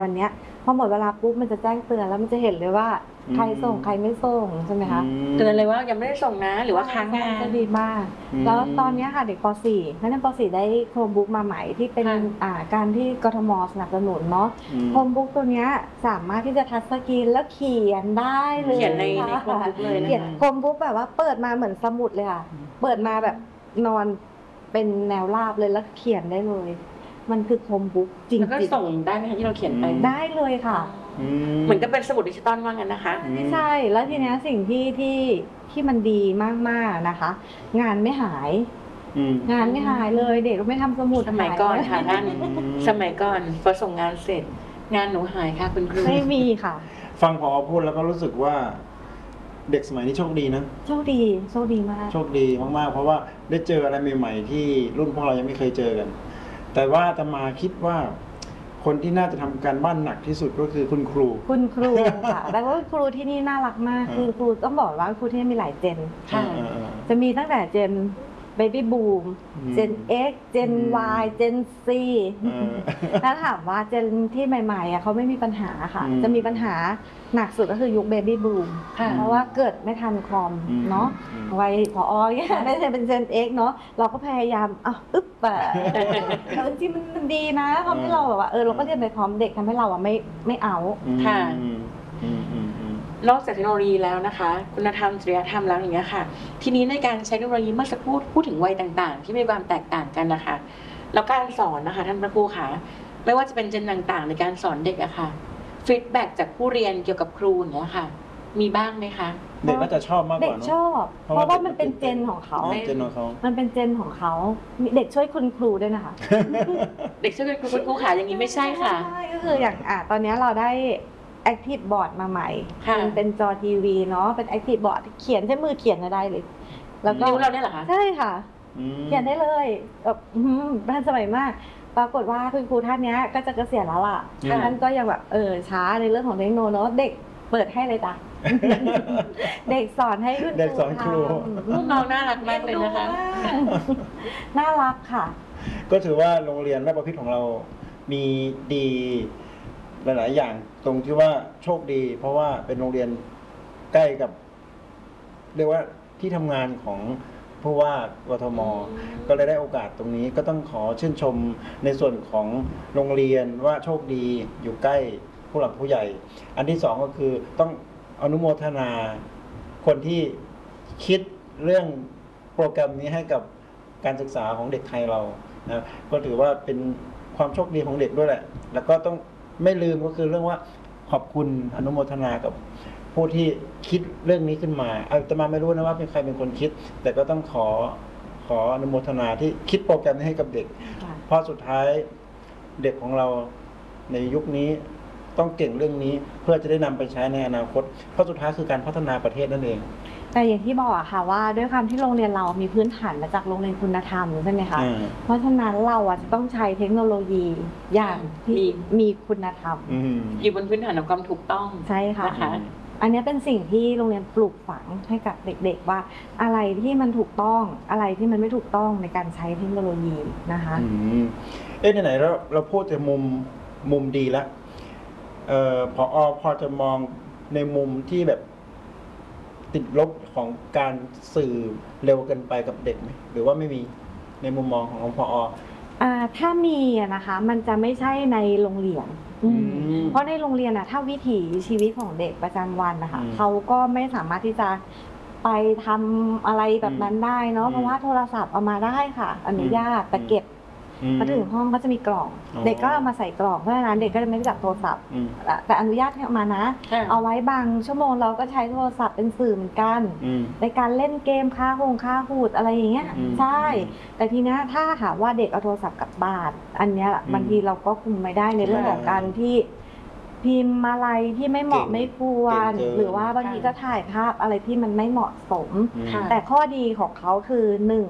วันเนี้ยพอหมดเวลาปุ๊บมันจะแจ้งเตือนแล้วมันจะเห็นเลยว่าใครส่งใครไม่ส่งใช่ไหมคะเตือนเลยว่ายังไม่ได้ส่งนะหรือว่าค้างงานจะดีมากแล้วตอนนี้ค่ะเด็กป .4 นักเรียนป .4 ได้โคมบุ๊กมาใหม่ที่เป็นการที่กทมสนับสนุนเนาะโคมบุ๊กตัวนี้สามารถที่จะทัชสกรีนแล้วเขียนได้เลยเขียนในโคมบุ๊กเลยนะเขียนโคมบุ๊กแบบว่าเปิดมาเหมือนสมุดเลยค่ะเปิดมาแบบนอนเป็นแนวราบเลยแล้วเขียนได้เลยมันคือโคมบุ๊กจริงๆแล้วก็ส่งได้ไหมคะที่เราเขียนไปได้เลยค่ะเหมือนกับเป็นสมุดดิจิตอลว่างั้นนะคะใช่แล้วทีนี้สิ่งที่มันดีมากๆนะคะงานไม่หายงานไม่หายเลยเด็กไม่ทำสมุดสมัยก่อนค่ะท่านสมัยก่อนพอส่งงานเสร็จงานหนูหายค่ะคุณครูไม่มีค่ะฟังผอ.พูดแล้วก็รู้สึกว่าเด็กสมัยนี้โชคดีนะโชคดีมากโชคดีมากๆเพราะว่าได้เจออะไรใหม่ๆที่รุ่นพวกเรายังไม่เคยเจอกันแต่ว่าอาตมาคิดว่าคนที่น่าจะทำการบ้านหนักที่สุดก็คือคุณครูค่ะแต่ว่าครูที่นี่น่ารักมากคือครูต้องบอกว่าครูที่นี่มีหลายเจนจะมีตั้งแต่เจนBaby Boom เจน X เจน Y เจน C ถ้าถามว่าเจนที่ใหม่ๆเขาไม่มีปัญหาค่ะจะมีปัญหาหนักสุดก็คือยุค Baby Boom เพราะว่าเกิดไม่ทันคอมเนาะวัยผอ.เนี่ยได้เป็นเจน X เนาะเราก็พยายามอึ๊บแต่จริงๆมันดีนะเพราะที่เราแบบว่าเราก็เรียนไปพร้อมเด็กทำให้เราไม่เอาค่ะนอกจากเทคโนโลยีแล้วนะคะคุณธรรมจริยธรรมแล้วอย่างเงี้ยค่ะทีนี้ในการใช้เทคโนโลยีเมื่อสักครู่พูดถึงวัยต่างๆที่มีความแตกต่างกันนะคะแล้วการสอนนะคะท่านพระครูค่ะไม่ว่าจะเป็นเจนต่างๆในการสอนเด็กอะค่ะฟีดแบ็กจากผู้เรียนเกี่ยวกับครูอย่างเงี้ยค่ะมีบ้างไหมคะเด็กน่าจะชอบมากกว่าเด็กชอบเพราะว่ามันเป็นเจนของเขามันเป็นเจนของเขาเด็กช่วยคุณครูด้วยนะคะเด็กช่วยคุณครูค่ะอย่างนี้ไม่ใช่ค่ะใช่ก็คืออย่างตอนนี้เราได้Active Board มาใหม่เป็นจอทีวีเนาะเป็น Active Board เขียนใช้มือเขียนได้เลยแล้วก็นิ้วเราเนี่ยเหรอคะใช่ค่ะเขียนได้เลยแบบทันสมัยมากปรากฏว่าคุณครูท่านนี้ก็จะเกษียณแล้วล่ะท่านก็ยังแบบช้าในเรื่องของเทคโนโลยีเนาะเด็กเปิดให้เลยจ้ะเด็กสอนให้คุณครูลูกน้องน่ารักมากเลยนะคะน่ารักค่ะก็ถือว่าโรงเรียนราชประพิตรของเรามีดีหลายๆอย่างตรงที่ว่าโชคดีเพราะว่าเป็นโรงเรียนใกล้กับเรียกว่าที่ทำงานของผู้ว่ากทม.ก็เลยได้โอกาสตรงนี้ก็ต้องขอชื่นชมในส่วนของโรงเรียนว่าโชคดีอยู่ใกล้ผู้หลักผู้ใหญ่อันที่สองก็คือต้องอนุโมทนาคนที่คิดเรื่องโปรแกรมนี้ให้กับการศึกษาของเด็กไทยเรานะก็ถือว่าเป็นความโชคดีของเด็กด้วยแหละแล้วก็ต้องไม่ลืมก็คือเรื่องว่าขอบคุณอนุโมทนากับผู้ที่คิดเรื่องนี้ขึ้นมาอาตมาไม่รู้นะว่าเป็นใครเป็นคนคิดแต่ก็ต้องขออนุโมทนาที่คิดโปรแกรมนี้ให้กับเด็กเพราะสุดท้ายเด็กของเราในยุคนี้ต้องเก่งเรื่องนี้เพื่อจะได้นำไปใช้ในอนาคตเพราะสุดท้ายคือการพัฒนาประเทศนั่นเองแต่อย่างที่บอกอะค่ะว่าด้วยความที่โรงเรียนเรามีพื้นฐานมาจากโรงเรียนคุณธรรมใช่ไหมคะเพราะฉะนั้นเราจะต้องใช้เทคโนโลยีอย่างที่มีคุณธรรมอยู่บนพื้นฐานของความถูกต้องใช่ค่ะอันนี้เป็นสิ่งที่โรงเรียนปลูกฝังให้กับเด็กๆว่าอะไรที่มันถูกต้องอะไรที่มันไม่ถูกต้องในการใช้เทคโนโลยีนะคะไหนๆเราพูดแต่มุมดีแล้วพอจะมองในมุมที่แบบติดลบของการสื่อเร็วเกินไปกับเด็กไหมหรือว่าไม่มีในมุมมองของผอ. ถ้ามีนะคะมันจะไม่ใช่ในโรงเรียนเพราะในโรงเรียนถ้าวิถีชีวิตของเด็กประจำวันนะคะเขาก็ไม่สามารถที่จะไปทำอะไรแบบนั้นได้เนาะเพราะว่าโทรศัพท์เอามาได้ค่ะอนุญาตแต่เก็บมาถึงห้องก็จะมีกล่องเด็กก็เอามาใส่กล่องเพราะฉะนั้นเด็กก็จะไม่รู้จักโทรศัพท์แต่อนุญาตให้เอามานะเอาไว้บางชั่วโมงเราก็ใช้โทรศัพท์เป็นสื่อเหมือนกันในการเล่นเกมค่าหูดอะไรอย่างเงี้ยใช่แต่ทีนี้ถ้าหากว่าเด็กเอาโทรศัพท์กลับบ้านอันเนี้ยบางทีเราก็คุมไม่ได้ในเรื่องของการที่พิมพ์อะไรที่ไม่เหมาะไม่ควรหรือว่าบางทีก็ถ่ายภาพอะไรที่มันไม่เหมาะสมแต่ข้อดีของเขาคือ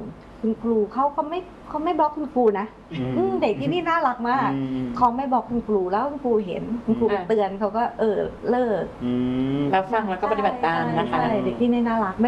1คุณครูเขาไม่บล็อกคุณครูนะเด็กที่นี่น่ารักมากเขาไม่บอกคุณครูแล้วคุณครูเห็นคุณครูเตือนเขาก็เลิกแล้วฟังแล้วก็ปฏิบัติตามนะคะเด็กที่นี่น่ารัก